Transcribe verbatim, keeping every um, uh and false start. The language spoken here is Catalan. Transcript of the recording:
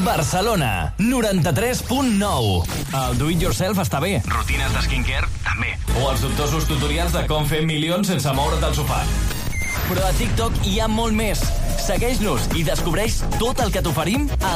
Barcelona, noranta-tres punt nou. El do it yourself està bé. Rutines de skincare, també. O els dubtosos tutorials de com fer milions sense moure't del sofà. Però a TikTok hi ha molt més. Segueix-nos i descobreix tot el que t'oferim a